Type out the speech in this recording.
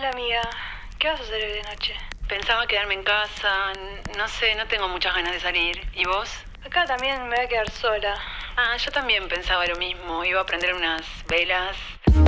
Hola amiga, ¿qué vas a hacer hoy de noche? Pensaba quedarme en casa, no sé, no tengo muchas ganas de salir. ¿Y vos? Acá también me voy a quedar sola. Yo también pensaba lo mismo. Iba a prender unas velas.